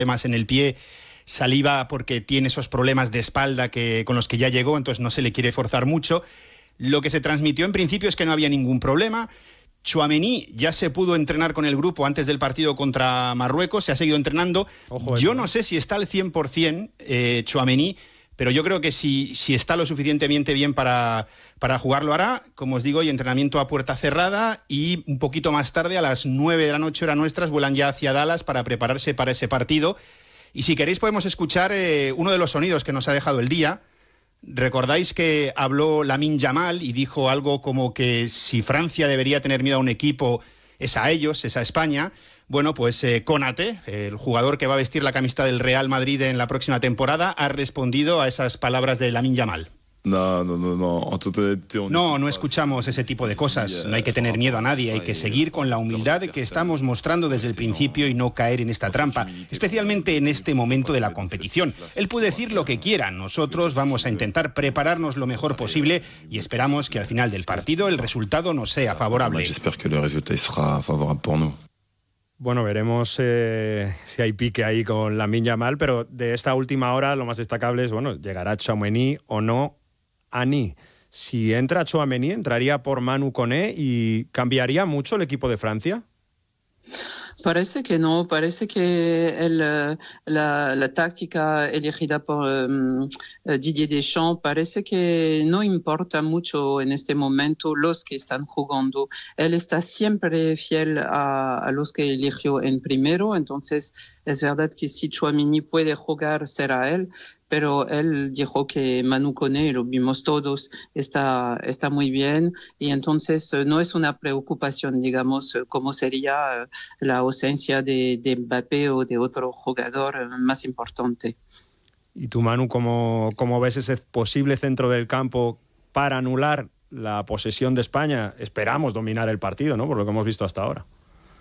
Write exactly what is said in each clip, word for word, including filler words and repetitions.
problemas en el pie, Saliba porque tiene esos problemas de espalda que, con los que ya llegó, entonces no se le quiere forzar mucho. Lo que se transmitió en principio es que no había ningún problema. Tchouaméni ya se pudo entrenar con el grupo antes del partido contra Marruecos, se ha seguido entrenando. Ojo, yo no sé si está al cien por ciento eh, Tchouaméni, pero yo creo que si, si está lo suficientemente bien para, para jugar, lo hará. Como os digo, y entrenamiento a puerta cerrada, y un poquito más tarde, a las nueve de la noche, hora nuestras, vuelan ya hacia Dallas para prepararse para ese partido. Y si queréis podemos escuchar eh, uno de los sonidos que nos ha dejado el día. ¿Recordáis que habló Lamine Yamal y dijo algo como que si Francia debería tener miedo a un equipo, es a ellos, es a España? Bueno, pues eh, Konaté, el jugador que va a vestir la camiseta del Real Madrid en la próxima temporada, ha respondido a esas palabras de Lamine Yamal. No, no, no, no. No, no escuchamos ese tipo de cosas. No hay que tener miedo a nadie. Hay que seguir con la humildad que estamos mostrando desde el principio y no caer en esta trampa, especialmente en este momento de la competición. Él puede decir lo que quiera. Nosotros vamos a intentar prepararnos lo mejor posible y esperamos que al final del partido el resultado nos sea favorable. Bueno, veremos eh, si hay pique ahí con Lamine Yamal, pero de esta última hora lo más destacable es, bueno, ¿llegará Tchouaméni o no? Ani, si entra Tchouaméni, entraría por Manu Koné y ¿cambiaría mucho el equipo de Francia? Parece que no, parece que el, la, la táctica elegida por um, Didier Deschamps parece que no importa mucho en este momento los que están jugando. Él está siempre fiel a, a los que eligió en primero, entonces es verdad que si Tchouaméni puede jugar será él, pero él dijo que Manu Koné, lo vimos todos, está, está muy bien y entonces no es una preocupación, digamos, como sería la ausencia de, de Mbappé o de otro jugador más importante. ¿Y tú, Manu, cómo, cómo ves ese posible centro del campo para anular la posesión de España? Esperamos dominar el partido, ¿no? Por lo que hemos visto hasta ahora.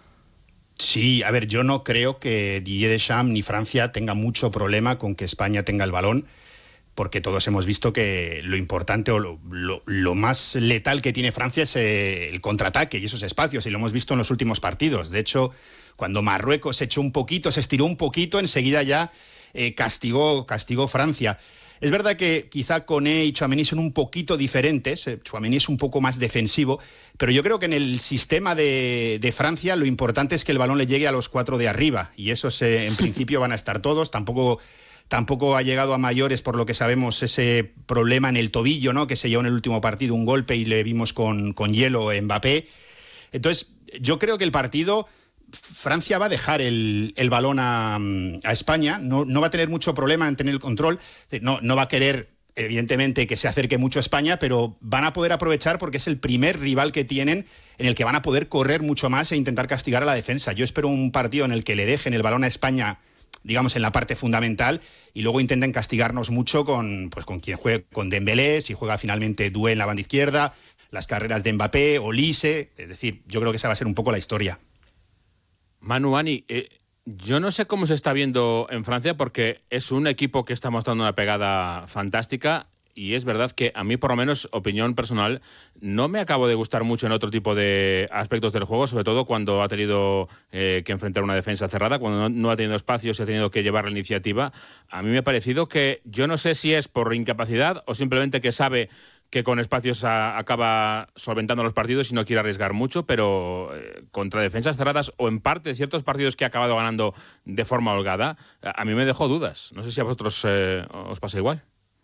Sí, a ver, yo no creo que Didier Deschamps ni Francia tengan mucho problema con que España tenga el balón, porque todos hemos visto que lo importante o lo, lo, lo más letal que tiene Francia es eh, el contraataque y esos espacios, y lo hemos visto en los últimos partidos. De hecho, cuando Marruecos se echó un poquito, se estiró un poquito, enseguida ya eh, castigó, castigó Francia. Es verdad que quizá Koné y Tchouaméni son un poquito diferentes. Tchouaméni es un poco más defensivo, pero yo creo que en el sistema de, de Francia lo importante es que el balón le llegue a los cuatro de arriba, y esos eh, en principio van a estar todos. Tampoco, tampoco ha llegado a mayores, por lo que sabemos, ese problema en el tobillo, ¿no?, que se llevó en el último partido un golpe y le vimos con, con hielo en Mbappé. Entonces, yo creo que el partido... Francia va a dejar el, el balón a, a España, no, no va a tener mucho problema en tener el control, no, no va a querer, evidentemente, que se acerque mucho a España, pero van a poder aprovechar porque es el primer rival que tienen en el que van a poder correr mucho más e intentar castigar a la defensa. Yo espero un partido en el que le dejen el balón a España, digamos, en la parte fundamental, y luego intenten castigarnos mucho con, pues, con quien juegue, con Dembélé, si juega finalmente Doué en la banda izquierda, las carreras de Mbappé, Olise, es decir, yo creo que esa va a ser un poco la historia. Manu, Ani, eh, yo no sé cómo se está viendo en Francia, porque es un equipo que está mostrando una pegada fantástica, y es verdad que a mí, por lo menos, opinión personal, no me acabo de gustar mucho en otro tipo de aspectos del juego, sobre todo cuando ha tenido eh, que enfrentar una defensa cerrada, cuando no, no ha tenido espacios y ha tenido que llevar la iniciativa. A mí me ha parecido que, yo no sé si es por incapacidad o simplemente que sabe que con espacios a, acaba solventando los partidos y no quiere arriesgar mucho, pero eh, contra defensas cerradas o en parte ciertos partidos que ha acabado ganando de forma holgada, a, a mí me dejó dudas. No sé si a vosotros eh, os pasa igual.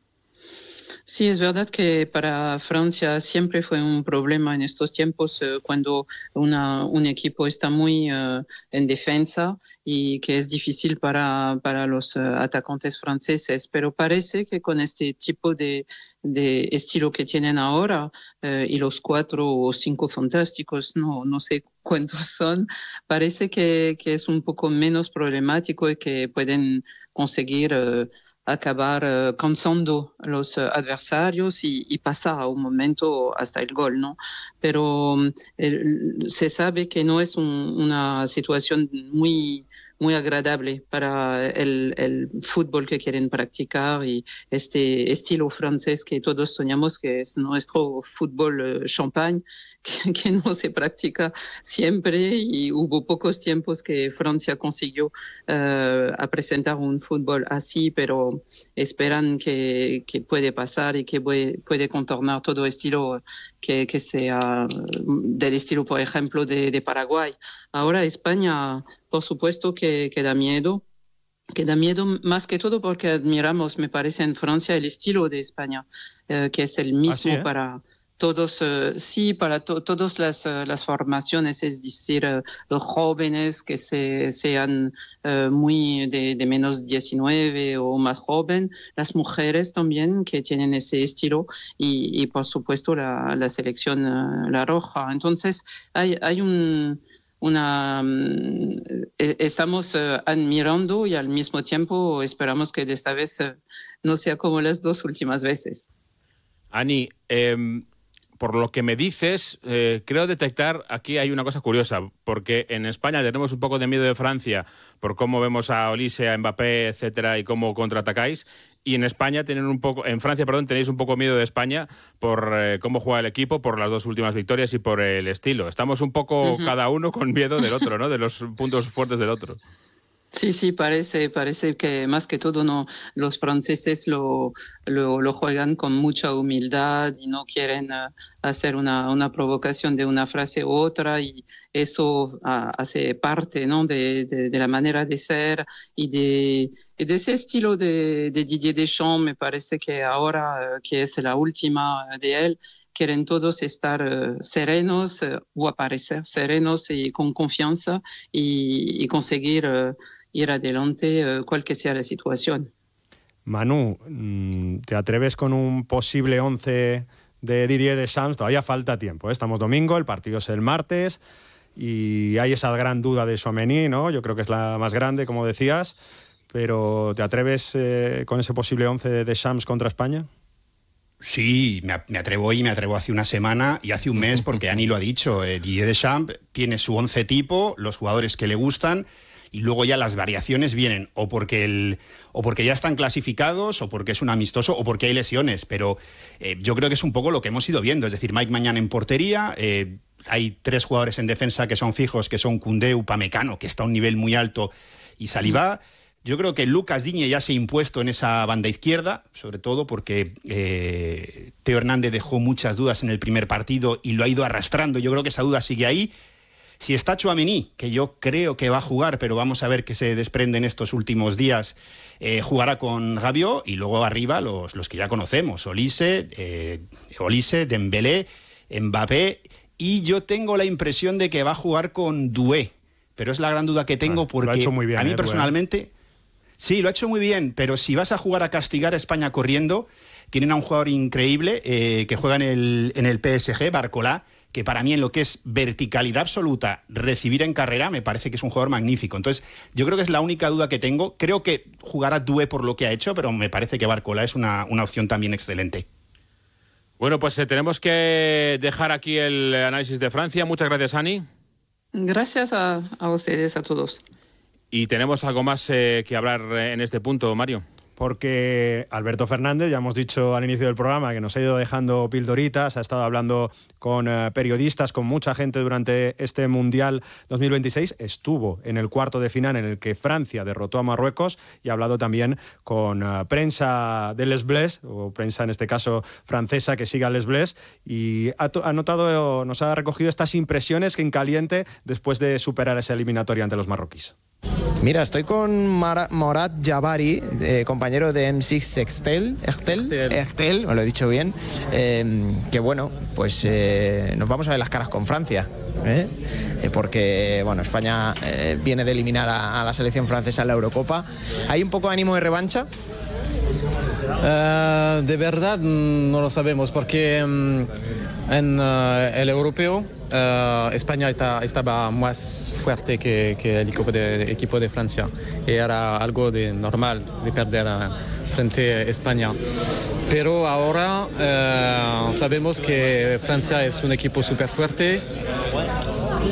Sí, es verdad que para Francia siempre fue un problema en estos tiempos eh, cuando una, un equipo está muy eh, en defensa y que es difícil para, para los eh, atacantes franceses, pero parece que con este tipo de, de estilo que tienen ahora eh, y los cuatro o cinco fantásticos, no, no sé cuántos son, parece que, que es un poco menos problemático y que pueden conseguir eh, acabar uh, cansando los uh, adversarios y, y pasar a un momento hasta el gol, ¿no? Pero um, el, se sabe que no es un, una situación muy muy agradable para el, el fútbol que quieren practicar y este estilo francés que todos soñamos, que es nuestro fútbol champagne, que, que no se practica siempre, y hubo pocos tiempos que Francia consiguió uh, a presentar un fútbol así, pero esperan que, que puede pasar y que puede, puede contornar todo estilo que, que sea del estilo, por ejemplo, de, de Paraguay. Ahora España, por supuesto que, que da miedo, que da miedo más que todo porque admiramos, me parece, en Francia el estilo de España, uh, que es el mismo. ¿Ah, sí, eh? para... Todos, uh, sí, para to todas las, uh, las formaciones, es decir, uh, los jóvenes que se, sean uh, muy de, de menos diecinueve o más joven, las mujeres también que tienen ese estilo y, y por supuesto, la, la selección, uh, la roja. Entonces, hay, hay un... Una, um, estamos uh, admirando y al mismo tiempo esperamos que de esta vez uh, no sea como las dos últimas veces. Ani, eh... por lo que me dices, eh, creo detectar aquí hay una cosa curiosa, porque en España tenemos un poco de miedo de Francia por cómo vemos a Olise, a Mbappé, etcétera, y cómo contraatacáis, y en España tienen un poco, en Francia, perdón, tenéis un poco miedo de España por eh, cómo juega el equipo, por las dos últimas victorias y por el estilo. Estamos un poco uh-huh. cada uno con miedo del otro, ¿no? De los puntos fuertes del otro. Sí, sí, parece, parece que más que todo no, los franceses lo, lo, lo juegan con mucha humildad y no quieren uh, hacer una, una provocación de una frase u otra, y eso uh, hace parte, ¿no? de, de, de la manera de ser y de, de ese estilo de, de Didier Deschamps. Me parece que ahora, uh, que es la última de él, quieren todos estar uh, serenos uh, o aparecer serenos y con confianza y, y conseguir uh, ir adelante uh, cual que sea la situación. Manu, ¿te atreves con un posible once de Didier Deschamps? Todavía falta tiempo, ¿eh? Estamos domingo, el partido es el martes y hay esa gran duda de Tchouaméni, ¿no? Yo creo que es la más grande, como decías, pero ¿te atreves eh, con ese posible once de Deschamps contra España? Sí, me atrevo y me atrevo hace una semana y hace un mes, porque Ani lo ha dicho. Eh, Didier Deschamps tiene su once tipo, los jugadores que le gustan, y luego ya las variaciones vienen o porque, el, o porque ya están clasificados, o porque es un amistoso, o porque hay lesiones. Pero eh, yo creo que es un poco lo que hemos ido viendo. Es decir, Mike Mañán en portería, eh, hay tres jugadores en defensa que son fijos, que son Koundé, Upamecano, que está a un nivel muy alto, y Saliba. Yo creo que Lucas Digne ya se ha impuesto en esa banda izquierda, sobre todo porque eh, Theo Hernández dejó muchas dudas en el primer partido y lo ha ido arrastrando. Yo creo que esa duda sigue ahí. Si está Tchouaméni, que yo creo que va a jugar, pero vamos a ver qué se desprende en estos últimos días, eh, jugará con Rabiot, y luego arriba los, los que ya conocemos, Olise, eh, Olise, Dembélé, Mbappé, y yo tengo la impresión de que va a jugar con Doué, pero es la gran duda que tengo, porque lo ha hecho muy bien, a mí eh, personalmente... Doué. Sí, lo ha hecho muy bien, pero si vas a jugar a castigar a España corriendo, tienen a un jugador increíble eh, que juega en el, en el P S G, Barcola, que para mí en lo que es verticalidad absoluta, recibir en carrera, me parece que es un jugador magnífico. Entonces, yo creo que es la única duda que tengo. Creo que jugará Doué por lo que ha hecho, pero me parece que Barcola es una, una opción también excelente. Bueno, pues eh, tenemos que dejar aquí el análisis de Francia. Muchas gracias, Ani. Gracias a, a ustedes, a todos. ¿Y tenemos algo más eh, que hablar en este punto, Mario? Porque Alberto Fernández, ya hemos dicho al inicio del programa que nos ha ido dejando pildoritas, ha estado hablando con eh, periodistas, con mucha gente durante este Mundial dos mil veintiséis, estuvo en el cuarto de final en el que Francia derrotó a Marruecos, y ha hablado también con eh, prensa de Les Bleus, o prensa en este caso francesa que sigue a Les Bleus, y ha, ha notado, nos ha recogido estas impresiones que en caliente después de superar esa eliminatoria ante los marroquíes. Mira, estoy con Mar Morad Jabari, eh, compañero de M seis Excel, Excel, Excel, me lo he dicho bien, eh, que bueno, pues eh, nos vamos a ver las caras con Francia, ¿eh? Eh, porque bueno, España eh, viene de eliminar a, a la selección francesa en la Eurocopa. ¿Hay un poco de ánimo de revancha? Uh, de verdad no lo sabemos, porque um, en uh, el europeo uh, España está, estaba más fuerte que, que el equipo de, equipo de Francia, y era algo de normal de perder uh, frente a España. Pero ahora uh, sabemos que Francia es un equipo súper fuerte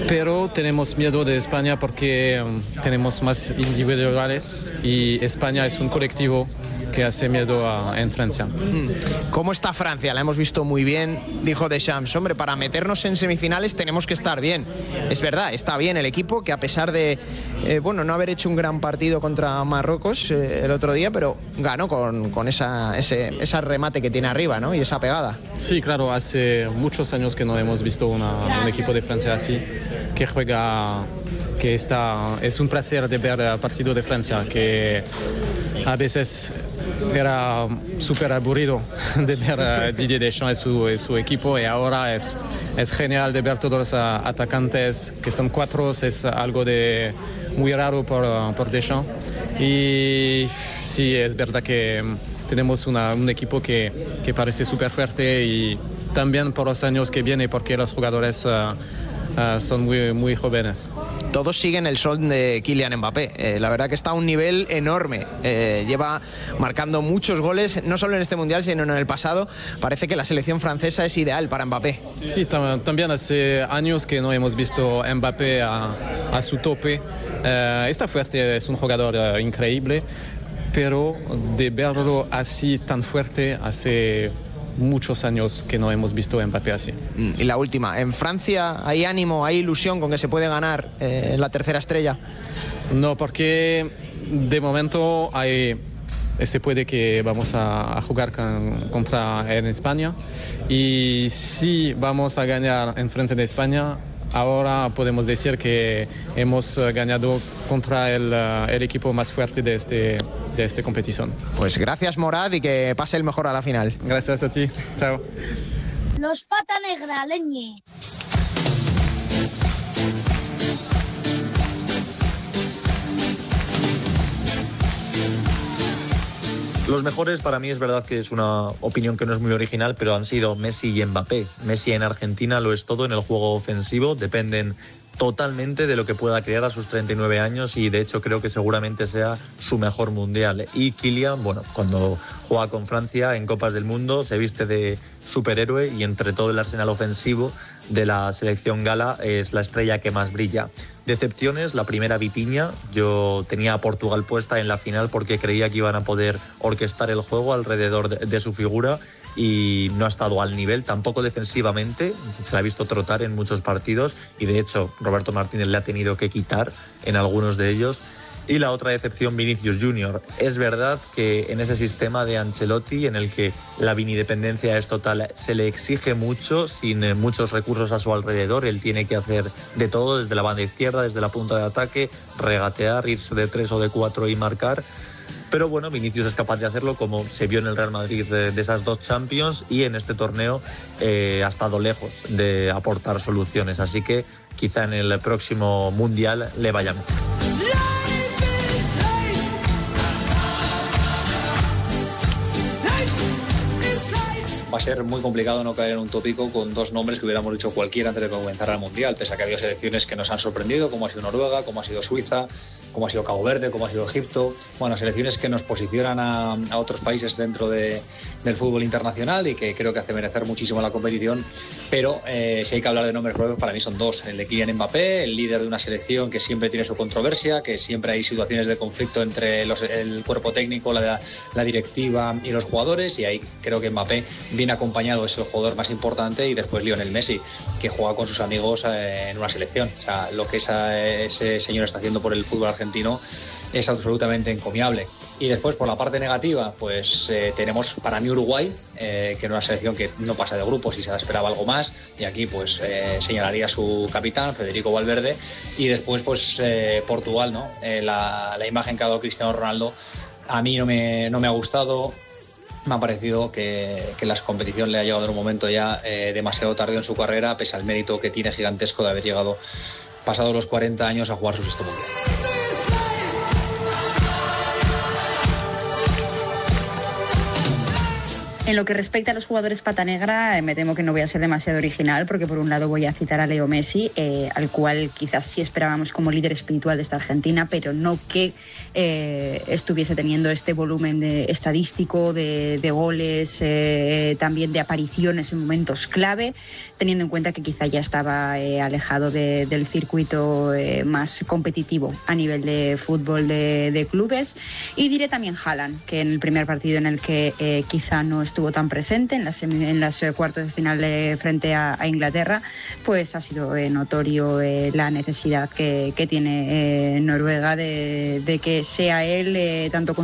pero tenemos miedo de España porque um, tenemos más individuales y España es un colectivo que hace miedo a, en Francia. ¿Cómo está Francia? La hemos visto muy bien, dijo Deschamps. Hombre, para meternos en semifinales tenemos que estar bien. Es verdad, está bien el equipo, que a pesar de eh, bueno, no haber hecho un gran partido contra Marruecos eh, el otro día, pero ganó con, con esa, ese, ese remate que tiene arriba, ¿no? Y esa pegada. Sí, claro, hace muchos años que no hemos visto una, un equipo de Francia así, que juega, que está, es un placer de ver el partido de Francia, que a veces era súper aburrido de ver a Didier Deschamps y su, y su equipo, y ahora es, es genial de ver todos los atacantes, que son cuatro, es algo de muy raro por, por Deschamps. Y sí, es verdad que tenemos una, un equipo que, que parece súper fuerte, y también por los años que vienen, porque los jugadores uh, uh, son muy, muy jóvenes. Todos siguen el sol de Kylian Mbappé. Eh, la verdad que está a un nivel enorme. Eh, lleva marcando muchos goles, no solo en este Mundial, sino en el pasado. Parece que la selección francesa es ideal para Mbappé. Sí, tam también hace años que no hemos visto a Mbappé a, a su tope. Eh, está fuerte, es un jugador uh, increíble, pero de verlo así tan fuerte hace muchos años que no hemos visto a Mbappé así. Y la última, ¿en Francia hay ánimo, hay ilusión con que se puede ganar eh, la tercera estrella? No, porque de momento hay, se puede que vamos a, a jugar con, contra en España, y si vamos a ganar en frente de España, ahora podemos decir que hemos ganado contra el, el equipo más fuerte de este de esta competición. Pues gracias, Morad, y que pase el mejor a la final. Gracias a ti. Chao. Los pata negra, leñe. Los mejores, para mí es verdad que es una opinión que no es muy original, pero han sido Messi y Mbappé. Messi en Argentina lo es todo en el juego ofensivo, dependen totalmente de lo que pueda crear a sus treinta y nueve años, y de hecho creo que seguramente sea su mejor mundial. Y Kylian, bueno, cuando juega con Francia en Copas del Mundo se viste de superhéroe, y entre todo el arsenal ofensivo de la selección gala es la estrella que más brilla. Decepciones, la primera, Vitinha. Yo tenía a Portugal puesta en la final porque creía que iban a poder orquestar el juego alrededor de, de su figura, y no ha estado al nivel, tampoco defensivamente, se la ha visto trotar en muchos partidos, y de hecho Roberto Martínez le ha tenido que quitar en algunos de ellos. Y la otra decepción, Vinicius Junior. Es verdad que en ese sistema de Ancelotti, en el que la vinidependencia es total, se le exige mucho, sin muchos recursos a su alrededor. Él tiene que hacer de todo, desde la banda izquierda, desde la punta de ataque, regatear, irse de tres o de cuatro y marcar. Pero bueno, Vinicius es capaz de hacerlo, como se vio en el Real Madrid de, de esas dos Champions, y en este torneo eh, ha estado lejos de aportar soluciones. Así que quizá en el próximo Mundial le vaya mejor. Va a ser muy complicado no caer en un tópico con dos nombres que hubiéramos dicho cualquiera antes de que comenzara el Mundial, pese a que ha habido selecciones que nos han sorprendido, como ha sido Noruega, como ha sido Suiza, como ha sido Cabo Verde, como ha sido Egipto. Bueno, selecciones que nos posicionan a, a otros países dentro de, del fútbol internacional, y que creo que hace merecer muchísimo la competición. Pero eh, si hay que hablar de nombres propios, para mí son dos: el de Kylian Mbappé, el líder de una selección que siempre tiene su controversia, que siempre hay situaciones de conflicto entre los, el cuerpo técnico, la, la directiva y los jugadores, y ahí creo que Mbappé viene acompañado, es el jugador más importante, y después Lionel Messi, que juega con sus amigos eh, en una selección. O sea, lo que esa, ese señor está haciendo por el fútbol argentino es absolutamente encomiable. Y después, por la parte negativa, pues eh, tenemos para mí Uruguay, eh, que es una selección que no pasa de grupos y se esperaba algo más, y aquí pues eh, señalaría a su capitán, Federico Valverde. Y después pues eh, Portugal, ¿no? Eh, la, la imagen que ha dado Cristiano Ronaldo a mí no me, no me ha gustado. Me ha parecido que, que la competición le ha llegado en un momento ya eh, demasiado tarde en su carrera, pese al mérito que tiene gigantesco de haber llegado pasados los cuarenta años a jugar su sexto mundial. En lo que respecta a los jugadores pata negra, eh, me temo que no voy a ser demasiado original, porque por un lado voy a citar a Leo Messi, eh, al cual quizás sí esperábamos como líder espiritual de esta Argentina, pero no que eh, estuviese teniendo este volumen de, estadístico de, de goles, eh, también de apariciones en momentos clave, teniendo en cuenta que quizá ya estaba eh, alejado de, del circuito eh, más competitivo a nivel de fútbol de, de clubes. Y diré también Haaland, que en el primer partido en el que eh, quizá no estuvo tan presente, en las, en las eh, cuartos de final eh, frente a, a Inglaterra, pues ha sido eh, notorio eh, la necesidad que, que tiene eh, Noruega de, de que sea él, eh, tanto con